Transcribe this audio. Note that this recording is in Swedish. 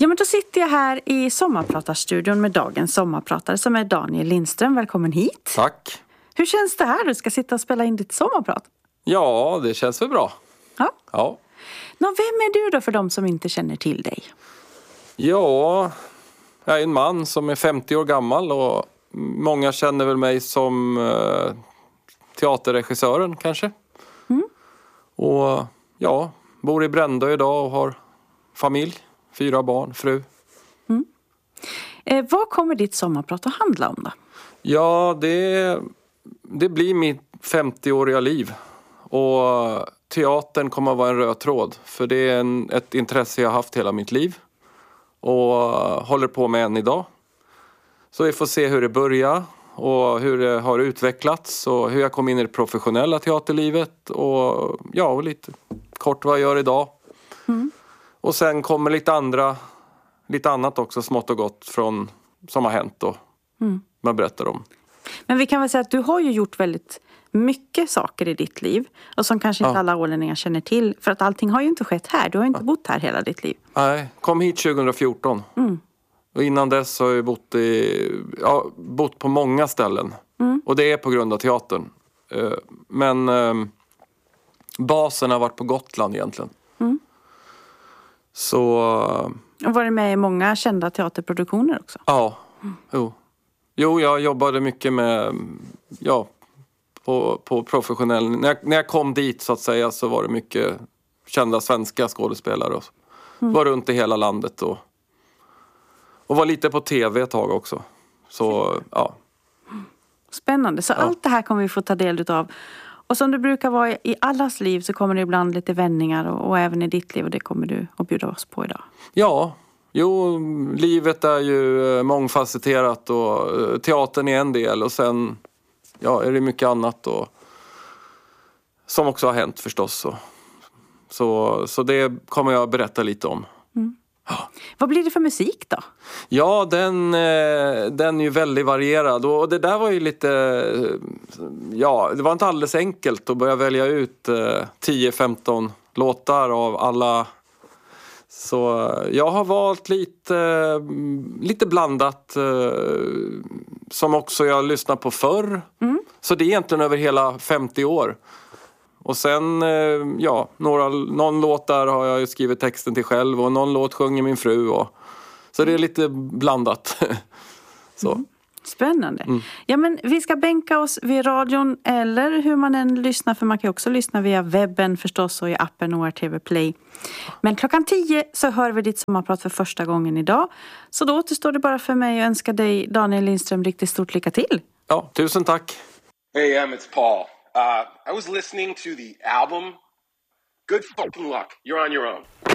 Ja, men då sitter jag här i sommarpratarstudion med dagens sommarpratare som är Daniel Lindström. Välkommen hit. Tack. Hur känns det här? Du ska sitta och spela in ditt sommarprat. Ja, det känns väl bra. Ja. Ja. Nå, vem är du då för de som inte känner till dig? Ja, jag är en man som är 50 år gammal och många känner väl mig som teaterregissören kanske. Och ja, bor i Brändö idag och har familj, 4 barn, fru. Vad kommer ditt sommarprat att handla om då? Ja, det blir mitt 50-åriga liv. Och teatern kommer att vara en röd tråd. För det är ett intresse jag har haft hela mitt liv. Och håller på med än idag. Så vi får se hur det börjar. Och hur det har utvecklats. Och hur jag kom in i det professionella teaterlivet. Och ja, och lite kort vad jag gör idag. Och sen kommer lite annat också smått och gott som har hänt och man berättar om. Men vi kan väl säga att du har ju gjort väldigt mycket saker i ditt liv. Och som kanske inte alla ålänningar känner till. För att allting har ju inte skett här. Du har ju inte bott här hela ditt liv. Nej, kom hit 2014. Och innan dess har jag bott på många ställen. Och det är på grund av teatern. Men basen har varit på Gotland egentligen. Så... Och varit med i många kända teaterproduktioner också. Ja, Jo, jag jobbade mycket med... Ja, på professionell... När jag kom dit så att säga så var det mycket kända svenska skådespelare. Och var runt i hela landet och var lite på tv ett tag också. Så, ja. Spännande. Så allt det här kommer vi få ta del av. Och som det brukar vara i allas liv så kommer det ibland lite vändningar och även i ditt liv. Och det kommer du att bjuda oss på idag. Ja, livet är ju mångfacetterat och teatern är en del. Och sen är det mycket annat som också har hänt förstås. Så det kommer jag berätta lite om. Vad blir det för musik då? Ja, den är ju väldigt varierad. Och det där var ju lite... Ja, det var inte alldeles enkelt att börja välja ut 10-15 låtar av alla. Så jag har valt lite blandat. Som också jag lyssnat på förr. Så det är egentligen över hela 50 år. Och sen, någon låt där har jag skrivit texten till själv. Och någon låt sjunger min fru. Så det är lite blandat. Så. Spännande. Ja, men vi ska bänka oss vid radion eller hur man än lyssnar. För man kan också lyssna via webben förstås och i appen ORTV Play. Men 10:00 så hör vi ditt sommarprat för första gången idag. Så då återstår det bara för mig att önska dig, Daniel Lindström, riktigt stort lycka till. Ja, tusen tack. Hey, it's Paul. I was listening to the album. Good fucking luck. You're on your own.